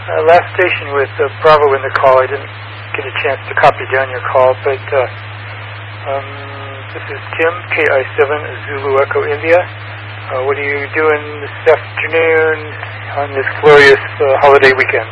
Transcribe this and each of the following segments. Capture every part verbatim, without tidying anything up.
Uh, last station with uh, Bravo in the call. I didn't get a chance to copy down your call, but uh, um, this is Tim, K I seven, Zulu Echo India. Uh, what are you doing this afternoon on this glorious uh, holiday weekend?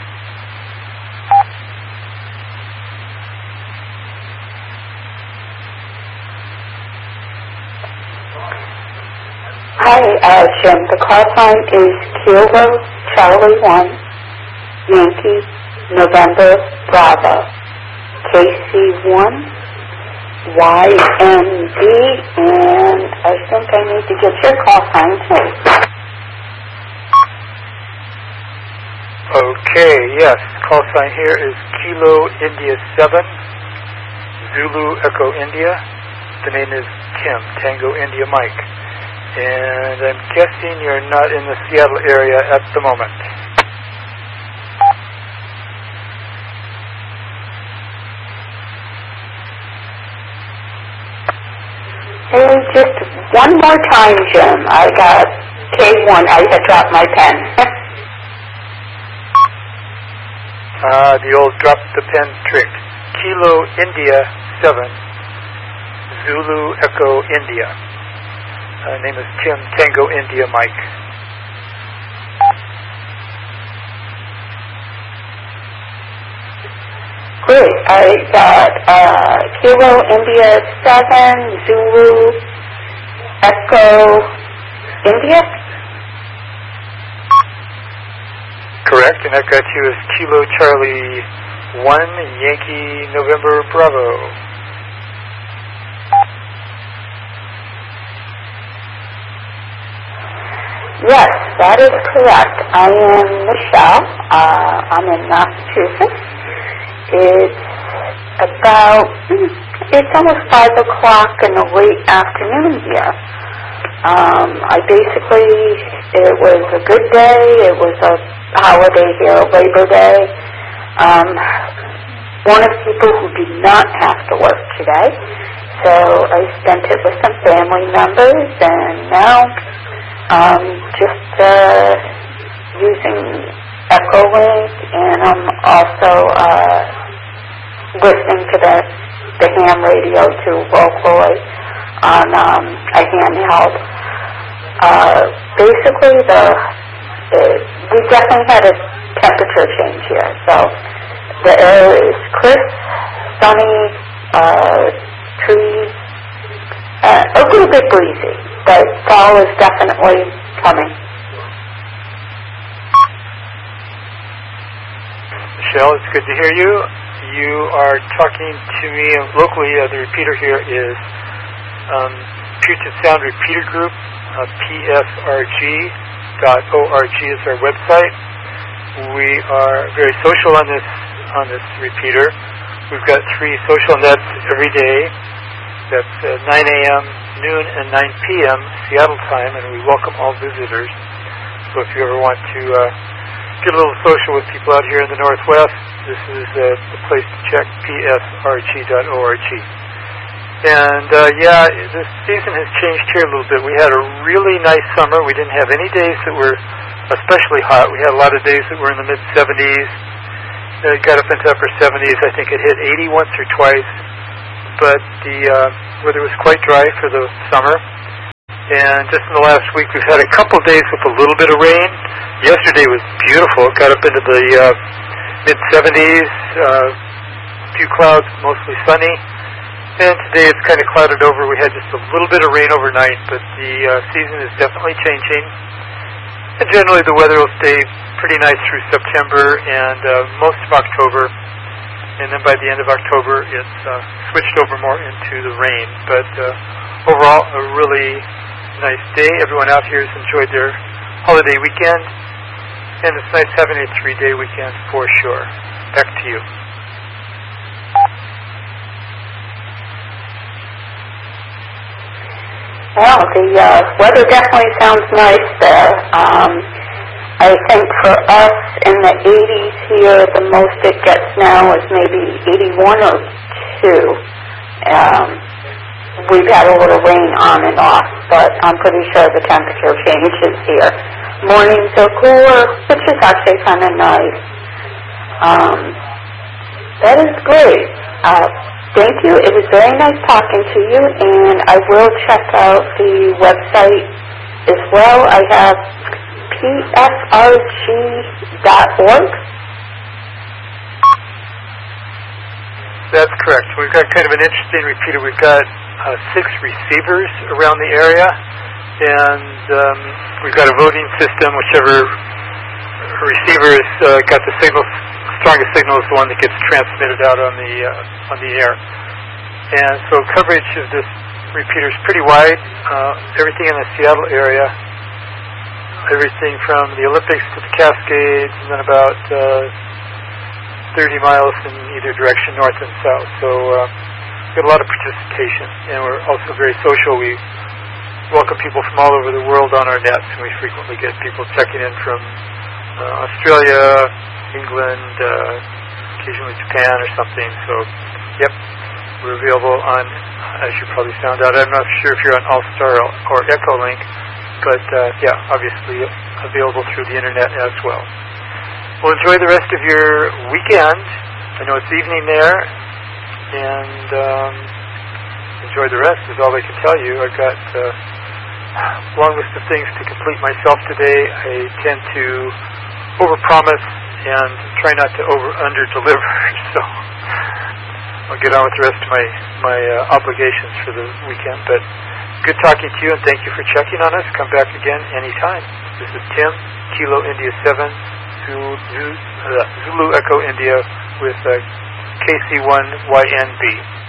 Hi, uh, Jim. The call sign is Kilo Charlie one, Yankee, November, Bravo, K C one, Y N D, and I think I need to get your call sign too. Okay, yes. Call sign here is Kilo India seven, Zulu Echo India. The name is Tim, Tango India Mike. And I'm guessing you're not in the Seattle area at the moment. Hey, just one more time, Jim. I got K one. I had dropped my pen. Ah, uh, the old drop the pen trick. Kilo India seven, Zulu Echo India. Uh, name is Tim, Tango India Mike. Great. I got uh, Kilo India seven, Zulu Echo India. Correct, and I've got you as Kilo Charlie one, Yankee November Bravo. Yes, that is correct. I am Michelle. Uh, I'm in Massachusetts. It's about, it's almost five o'clock in the late afternoon here. Um, I basically, it was a good day. It was a holiday here, Labor Day. Um, one of the people who did not have to work today. So I spent it with some family members, and now Um, just uh, using Echolink, and I'm also uh, listening to the, the ham radio too locally on um, a handheld. Uh, basically, the uh, we definitely had a temperature change here. So the air is crisp, sunny, uh, trees, uh, a little bit breezy. But fall is definitely coming. Michelle, it's good to hear you. You are talking to me locally. Uh, the repeater here is um, Puget Sound Repeater Group, uh, P S R G dot org is our website. We are very social on this on this repeater. We've got three social nets every day. That's uh, nine a.m., noon, and nine p.m. Seattle time, and we welcome all visitors. So if you ever want to uh, get a little social with people out here in the Northwest, this is uh, the place to check, P S R G dot org. And uh, yeah, this season has changed here a little bit. We had a really nice summer. We didn't have any days that were especially hot. We had a lot of days that were in the mid seventies. It got up into upper seventies. I think it hit eighty once or twice. But the uh, weather was quite dry for the summer. And just in the last week, we've had a couple of days with a little bit of rain. Yesterday was beautiful. It got up into the uh, mid seventies. Uh, few clouds, mostly sunny. And today it's kind of clouded over. We had just a little bit of rain overnight, but the uh, season is definitely changing. And generally the weather will stay pretty nice through September and uh, most of October. And then by the end of October, it's uh, switched over more into the rain. But uh, overall, a really nice day. Everyone out here has enjoyed their holiday weekend. And it's nice having a three-day weekend for sure. Back to you. Well, the uh, weather definitely sounds nice there. Um, I think for us in the eighties here, the most it gets now is maybe eighty-one or two. Um, we've had a little rain on and off, but I'm pretty sure the temperature changes here. Mornings are cooler, which is actually kind of nice. Um, that is great. Uh, thank you. It was very nice talking to you, and I will check out the website as well. I have P F R G dot org. That's correct. We've got kind of an interesting repeater. We've got uh, six receivers around the area, and um, we've got a voting system. Whichever receiver has uh, got the signal, strongest signal is the one that gets transmitted out on the uh, on the air. And so coverage of this repeater is pretty wide. Uh, everything in the Seattle area, everything from the Olympics to the Cascades, and then about uh, thirty miles in either direction, north and south. So uh, we have a lot of participation, and we're also very social. We welcome people from all over the world on our net, and we frequently get people checking in from uh, Australia, England, uh, occasionally Japan or something. So, yep, we're available on, as you probably found out, I'm not sure if you're on All-Star or Echolink, but uh, yeah, obviously available through the internet as well. Well, enjoy the rest of your weekend. I know it's evening there, and um, enjoy the rest is all I can tell you. I've got uh, a long list of things to complete myself today. I tend to overpromise and try not to over under-deliver, so I'll get on with the rest of my, my uh, obligations for the weekend. But good talking to you, and thank you for checking on us. Come back again anytime. This is Tim, Kilo India seven, Zulu, uh, Zulu Echo India with uh, K C one Y N B.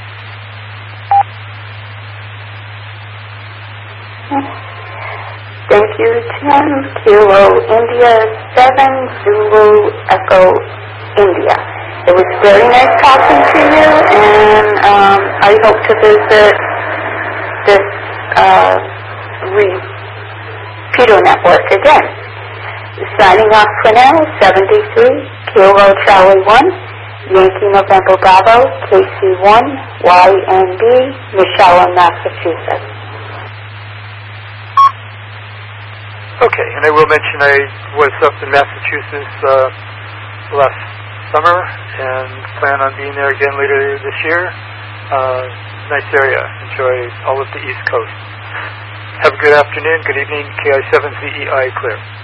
Thank you, Tim. Kilo India seven, Zulu Echo India. It was very nice talking to you, and um, I hope to visit this uh, repeater network again. Signing off for now, seventy-three, Kilo Charlie one, Yankee November Bravo, K C one, Y N B, Michelle, Massachusetts. Okay, and I will mention I was up in Massachusetts uh, last summer and plan on being there again later this year. Uh, nice area. Enjoy all of the East Coast. Have a good afternoon, good evening, K I seven Z E I clear.